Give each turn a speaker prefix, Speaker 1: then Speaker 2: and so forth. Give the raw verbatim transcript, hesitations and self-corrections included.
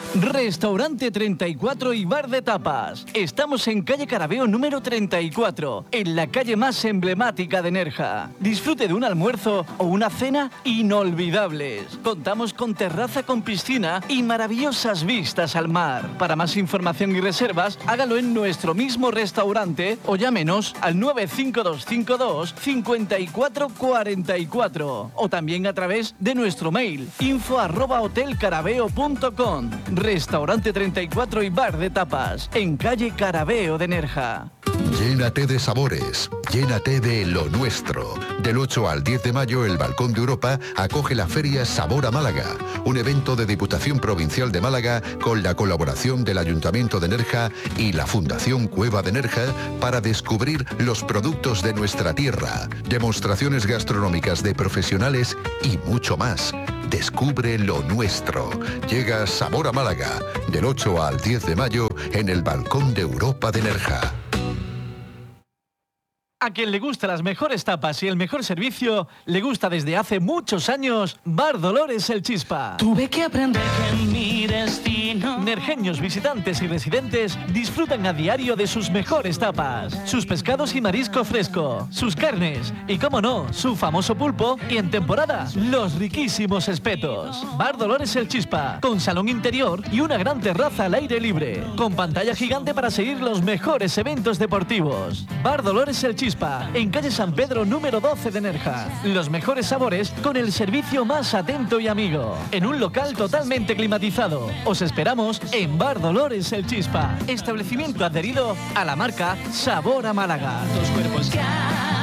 Speaker 1: Restaurante treinta y cuatro y bar de tapas. Estamos en calle Carabeo número treinta y cuatro, en la calle más emblemática de Nerja. Disfrute de un almuerzo o una cena inolvidables. Contamos con terraza con piscina y maravillosas vistas al mar. Para más información y reservas, hágalo en nuestro mismo restaurante o llámenos al nueve cinco dos cinco dos cinco cuatro cuatro cuatro o también a través de nuestro mail info arroba hotel carabeo punto com. Restaurante treinta y cuatro y bar de tapas, en calle Carabeo de Nerja.
Speaker 2: Llénate de sabores, llénate de lo nuestro. Del ocho al diez de mayo, el Balcón de Europa acoge la Feria Sabor a Málaga, un evento de Diputación Provincial de Málaga con la colaboración del Ayuntamiento de Nerja y la Fundación Cueva de Nerja para descubrir los productos de nuestra tierra, demostraciones gastronómicas de profesionales y mucho más. Descubre lo nuestro. Llega Sabor a Málaga, del ocho al diez de mayo, en el Balcón de Europa de Nerja.
Speaker 1: A quien le gustan las mejores tapas y el mejor servicio, le gusta desde hace muchos años Bar Dolores El Chispa.
Speaker 3: Tuve que aprender que mi destino...
Speaker 1: Nerjeños, visitantes y residentes disfrutan a diario de sus mejores tapas, sus pescados y marisco fresco, sus carnes y, como no, su famoso pulpo y, en temporada, los riquísimos espetos. Bar Dolores El Chispa, con salón interior y una gran terraza al aire libre, con pantalla gigante para seguir los mejores eventos deportivos. Bar Dolores El Chispa, en calle San Pedro número doce de Nerja. Los mejores sabores con el servicio más atento y amigo. En un local totalmente climatizado. Os esperamos en Bar Dolores El Chispa. Establecimiento adherido a la marca Sabor a Málaga.
Speaker 3: Dos cuerpos que